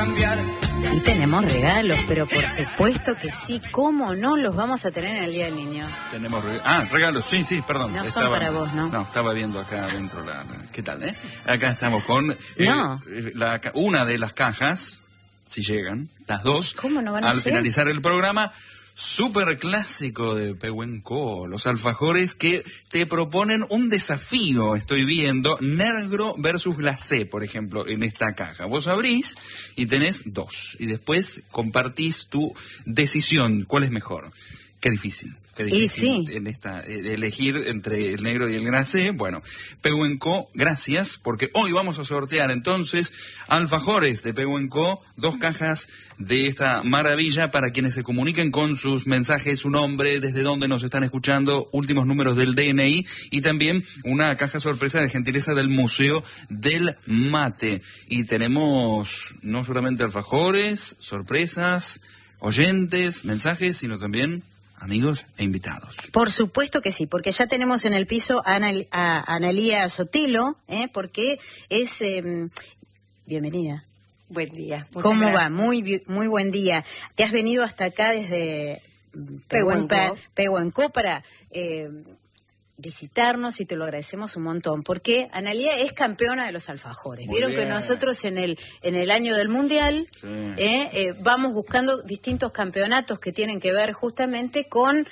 cambiar. Y tenemos regalos, pero por supuesto que sí, ¿cómo no los vamos a tener en el Día del Niño? Tenemos regalos, sí, perdón. No son para vos, ¿no? No, estaba viendo acá adentro ¿qué tal, Acá estamos con una de las cajas, si llegan, las dos. ¿Cómo no van a al llegar? finalizar el programa, súper clásico de Pehuenco, los alfajores que te proponen un desafío, estoy viendo, negro versus glacé, por ejemplo, en esta caja. Vos abrís y tenés dos, y después compartís tu decisión, ¿cuál es mejor? Qué difícil. Y sí. En elegir entre el negro y el glacé. Bueno, Pehuenco, gracias, porque hoy vamos a sortear entonces alfajores de Pehuenco, 2 cajas de esta maravilla para quienes se comuniquen con sus mensajes, su nombre, desde dónde nos están escuchando, últimos números del DNI y también una caja sorpresa de gentileza del Museo del Mate. Y tenemos no solamente alfajores, sorpresas, oyentes, mensajes, sino también amigos e invitados. Por supuesto que sí, porque ya tenemos en el piso a Analía Sotelo, porque es... bienvenida. Buen día. ¿Cómo gracias. va? Muy buen día. Te has venido hasta acá desde Pehuenco para visitarnos y te lo agradecemos un montón, porque Analía es campeona de los alfajores. Muy Vieron bien. que nosotros en el año del Mundial vamos buscando distintos campeonatos que tienen que ver justamente con,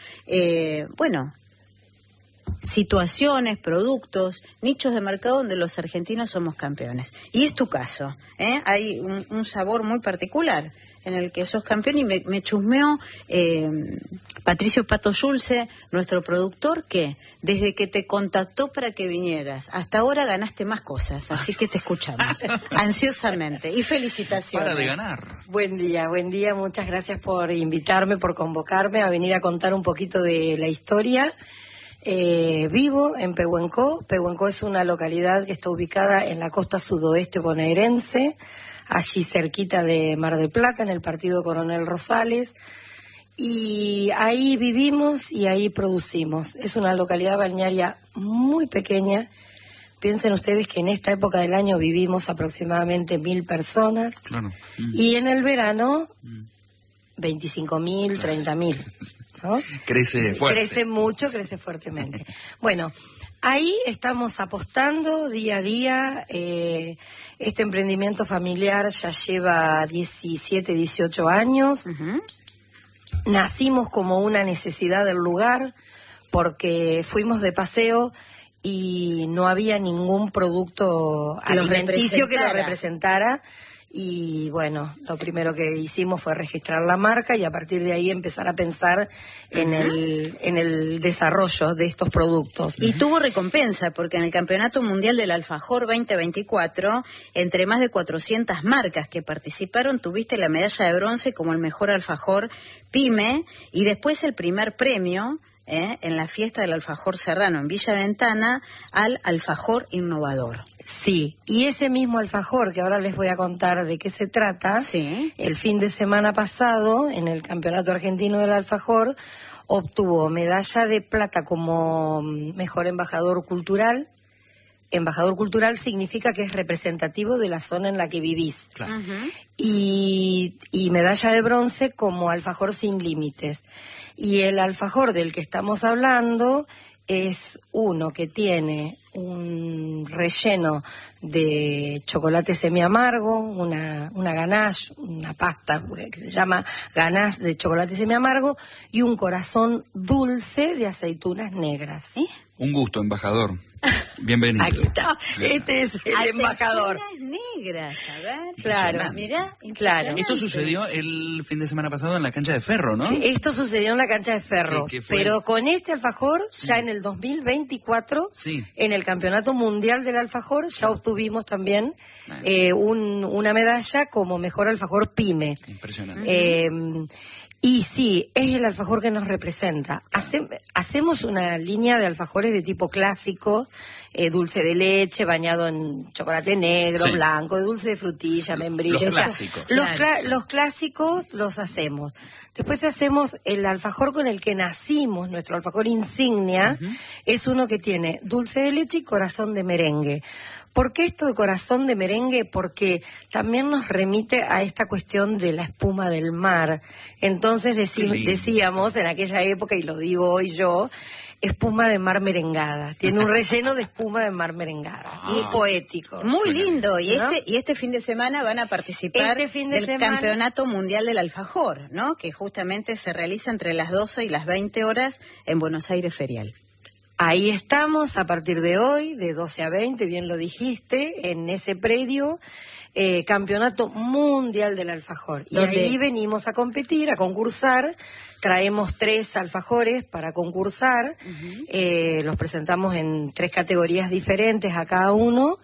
situaciones, productos, nichos de mercado donde los argentinos somos campeones. Y es tu caso, hay un sabor muy particular en el que sos campeón y me chusmeó Patricio Pato Schulze, nuestro productor, que desde que te contactó para que vinieras, hasta ahora ganaste más cosas, así que te escuchamos ansiosamente y felicitaciones. Para de ganar. Buen día, muchas gracias por invitarme, por convocarme a venir a contar un poquito de la historia. Vivo en Pehuenco. Pehuenco es una localidad que está ubicada en la costa sudoeste bonaerense, allí cerquita de Mar del Plata, en el partido Coronel Rosales, y ahí vivimos y ahí producimos. Es una localidad balnearia muy pequeña. Piensen ustedes que en esta época del año vivimos aproximadamente 1.000 personas, Claro. y en el verano 25.000, 30.000, ¿no? Crece fuerte. Crece mucho, crece fuertemente. Bueno, ahí estamos apostando día a día. Este emprendimiento familiar ya lleva 17, 18 años. Uh-huh. Nacimos como una necesidad del lugar porque fuimos de paseo y no había ningún producto alimenticio que lo representara. Y bueno, lo primero que hicimos fue registrar la marca y a partir de ahí empezar a pensar en el desarrollo de estos productos. Y tuvo recompensa, porque en el Campeonato Mundial del Alfajor 2024, entre más de 400 marcas que participaron, tuviste la medalla de bronce como el mejor alfajor PYME y después el primer premio en la fiesta del alfajor serrano en Villa Ventana al alfajor innovador. Sí, y ese mismo alfajor, que ahora les voy a contar de qué se trata, sí. El fin de semana pasado, en el Campeonato Argentino del Alfajor, obtuvo medalla de plata como mejor embajador cultural. Embajador cultural significa que es representativo de la zona en la que vivís. Claro. Uh-huh. Y medalla de bronce como alfajor sin límites. Y el alfajor del que estamos hablando es uno que tiene un relleno de chocolate semiamargo, una ganache, una pasta que se llama ganache de chocolate semiamargo y un corazón dulce de aceitunas negras. Un gusto, embajador. Bienvenido. Aquí está. Este es el embajador. Aceitunas negras, a ver. Claro. Mirá, Claro. Esto sucedió el fin de semana pasado en la cancha de Ferro, ¿no? Esto sucedió en la cancha de Ferro, ¿Qué fue? pero con este alfajor, ya en el 2024, Sí. en el Campeonato Mundial del Alfajor, ya obtuvimos también una medalla como mejor alfajor PYME. Impresionante. Y sí, es el alfajor que nos representa. Hacemos una línea de alfajores de tipo clásico, dulce de leche, bañado en chocolate negro, Sí. blanco, dulce de frutilla, membrillo. Los clásicos. Los clásicos los hacemos. Después hacemos el alfajor con el que nacimos, nuestro alfajor insignia, es uno que tiene dulce de leche y corazón de merengue. ¿Por qué esto de corazón de merengue? Porque también nos remite a esta cuestión de la espuma del mar. Entonces decíamos en aquella época, y lo digo hoy yo, espuma de mar merengada. Tiene un relleno de espuma de mar merengada. Muy poético. Muy lindo. Y ¿no? este fin de semana van a participar del Campeonato Mundial del Alfajor, ¿no? Que justamente se realiza entre las 12 y las 20 horas en Buenos Aires Ferial. Ahí estamos a partir de hoy, de 12 a 20, bien lo dijiste, en ese predio, Campeonato Mundial del Alfajor. Y ahí venimos a competir, a concursar. Traemos 3 alfajores para concursar, los presentamos en 3 categorías diferentes a cada uno.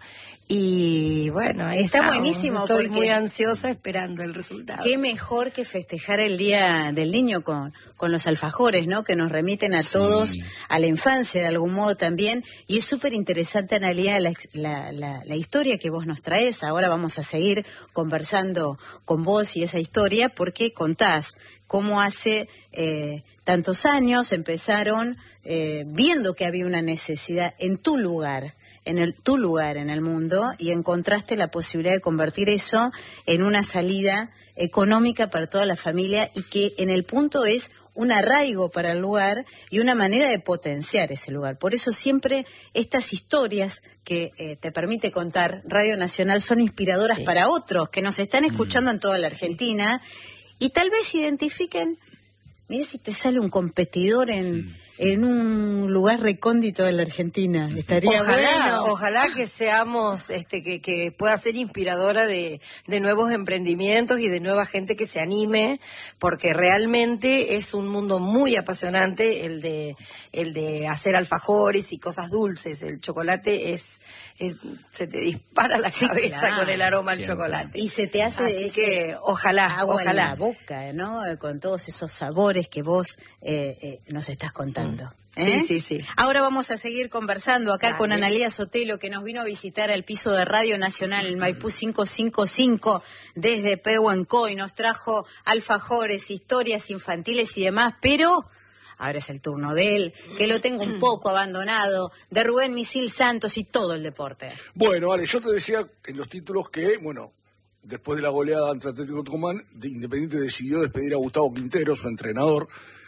Y bueno, está buenísimo. Estoy muy ansiosa esperando el resultado. Qué mejor que festejar el Día del Niño con los alfajores, ¿no? Que nos remiten a todos a la infancia de algún modo también. Y es súper interesante, Analía, la historia que vos nos traes. Ahora vamos a seguir conversando con vos y esa historia, porque contás cómo hace tantos años empezaron viendo que había una necesidad en tu lugar en el mundo, y encontraste la posibilidad de convertir eso en una salida económica para toda la familia, y que en el punto es un arraigo para el lugar y una manera de potenciar ese lugar. Por eso siempre estas historias que te permite contar Radio Nacional son inspiradoras para otros que nos están escuchando en toda la Argentina, y tal vez identifiquen, mira si te sale un competidor en un lugar recóndito de la Argentina. Estaría bueno. Ojalá que seamos, que pueda ser inspiradora de nuevos emprendimientos y de nueva gente que se anime, porque realmente es un mundo muy apasionante el de hacer alfajores y cosas dulces. El chocolate se te dispara la cabeza con el aroma al chocolate. Y se te hace así que ojalá agua en la boca, ¿no? Con todos esos sabores que vos nos estás contando. Sí. Ahora vamos a seguir conversando acá con Analía Sotelo, que nos vino a visitar al piso de Radio Nacional, el Maipú 555, desde Pehuenco, y nos trajo alfajores, historias infantiles y demás, pero ahora es el turno de él, que lo tengo un poco abandonado, de Rubén Misil Santos y todo el deporte. Bueno, Ale, yo te decía en los títulos que, después de la goleada ante Atlético Tucumán, Independiente decidió despedir a Gustavo Quintero, su entrenador,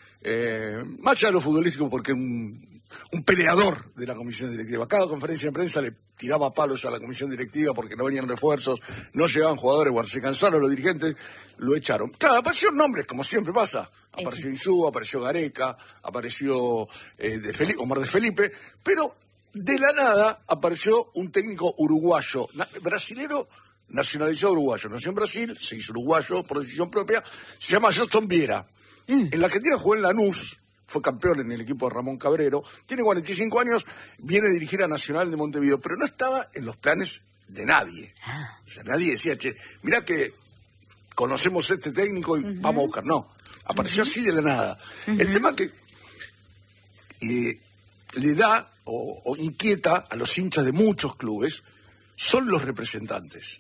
más allá de lo futbolístico, porque un peleador de la comisión directiva. Cada conferencia de prensa le tiraba palos a la comisión directiva porque no venían refuerzos, no llegaban jugadores, bueno, se cansaron los dirigentes, lo echaron. Claro, aparecieron nombres, como siempre pasa. Apareció Insúa, apareció Gareca, apareció Omar de Felipe, pero de la nada apareció un técnico uruguayo, brasilero, nacionalizado uruguayo. Nació en Brasil, se hizo uruguayo por decisión propia, se llama Justin Viera. En la Argentina jugó en Lanús, fue campeón en el equipo de Ramón Cabrero, tiene 45 años, viene a dirigir a Nacional de Montevideo, pero no estaba en los planes de nadie. O sea, nadie decía, mirá que conocemos a este técnico y vamos a buscar. No, apareció así de la nada. El tema que le da o inquieta a los hinchas de muchos clubes son los representantes.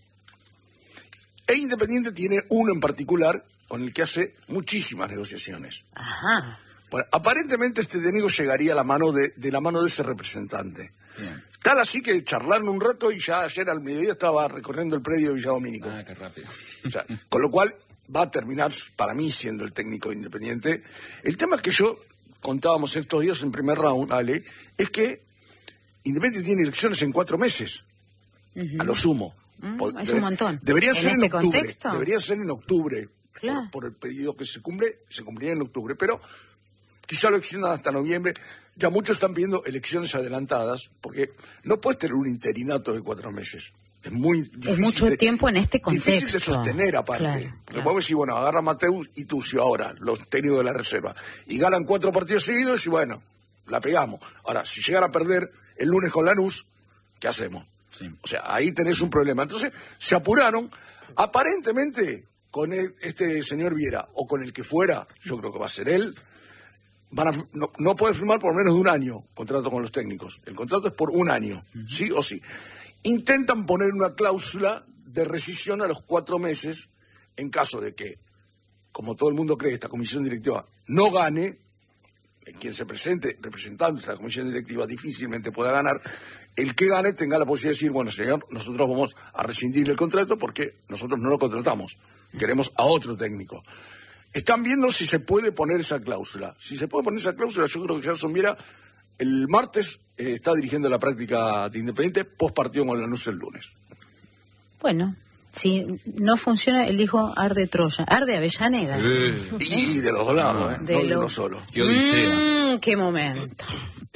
E Independiente tiene uno en particular con el que hace muchísimas negociaciones. Ajá. Bueno, aparentemente este técnico llegaría a la mano de la mano de ese representante. Bien. Tal así que charlaron un rato y ya ayer al mediodía estaba recorriendo el predio de Villa Domínico. Qué rápido. O sea, con lo cual va a terminar, para mí, siendo el técnico de Independiente. El tema es que contábamos estos días en primer round, Ale, es que Independiente tiene elecciones en 4 meses, a lo sumo. Es un montón. Deberían ser en octubre. Contexto? Deberían ser en octubre. Claro. Por el periodo que se cumpliría en octubre, pero quizá lo extiendan hasta noviembre. Ya muchos están pidiendo elecciones adelantadas, porque no puedes tener un interinato de 4 meses. Es muy difícil. Es mucho tiempo en este contexto. Difícil de sostener, aparte. Porque podemos decir, agarra Mateus y Tucio ahora, los técnicos de la reserva, y ganan 4 partidos seguidos y la pegamos. Ahora, si llegan a perder el lunes con Lanús, ¿qué hacemos? Sí. O sea, ahí tenés un problema. Entonces, se apuraron, aparentemente, con este señor Viera, o con el que fuera, yo creo que va a ser él, no puede firmar por menos de 1 año contrato con los técnicos. El contrato es por 1 año, sí o sí. Intentan poner una cláusula de rescisión a los 4 meses en caso de que, como todo el mundo cree, esta comisión directiva no gane, quien se presente representando esta comisión directiva difícilmente pueda ganar, el que gane tenga la posibilidad de decir, bueno, señor, nosotros vamos a rescindir el contrato porque nosotros no lo contratamos, queremos a otro técnico. Están viendo si se puede poner esa cláusula. Si se puede poner esa cláusula, yo creo que Gerson Viera el martes está dirigiendo la práctica de Independiente, post partido con Lanús el lunes. Bueno, si no funciona, él dijo arde Troya, arde Avellaneda. Y de los dos lados, no de uno solo. Qué odisea. Qué momento.